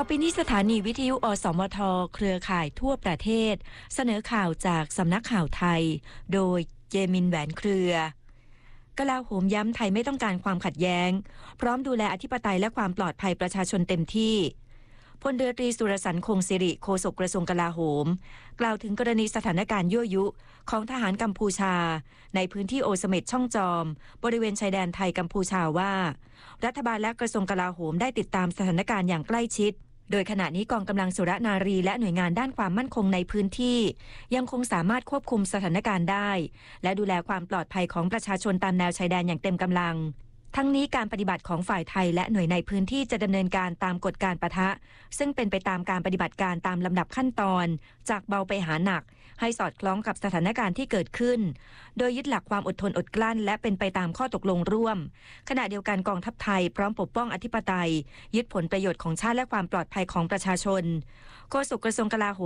อไปนี้สถานีวิทยุอสมทเครือข่ายทั่วประเทศเสนอข่าวจากสำนักข่าวไทยโดยเจมินแหวนเครือกลาโหมย้ำไทยไม่ต้องการความขัดแย้งพร้อมดูแลอธิปไตยและความปลอดภัยประชาชนเต็มที่พลเรือตรีสุรสันต์คงสิริโฆษกกระทรวงกลาโหมกล่าวถึงกรณีสถานการณ์ยั่วยุของทหารกัมพูชาในพื้นที่โอเสเม็ดช่องจอมบริเวณชายแดนไทยกัมพูชาว่ารัฐบาลและกระทรวงกลาโหมได้ติดตามสถานการณ์อย่างใกล้ชิดโดยขณะนี้กองกำลังสุรนารีและหน่วยงานด้านความมั่นคงในพื้นที่ยังคงสามารถควบคุมสถานการณ์ได้และดูแลความปลอดภัยของประชาชนตามแนวชายแดนอย่างเต็มกำลังทั้งนี้การปฏิบัติของฝ่ายไทยและหน่วยในพื้นที่จะดำเนินการตามกฎการปะทะซึ่งเป็นไปตามการปฏิบัติการตามลำดับขั้นตอนจากเบาไปหาหนักให้สอดคล้องกับสถานการณ์ที่เกิดขึ้นโดยยึดหลักความอดทนอดกลั้นและเป็นไปตามข้อตกลงร่วมขณะเดียวกันกองทัพไทยพร้อมปกป้องอธิปไตยยึดผลประโยชน์ของชาติและความปลอดภัยของประชาชนโฆษกกระทรวงกลาโหม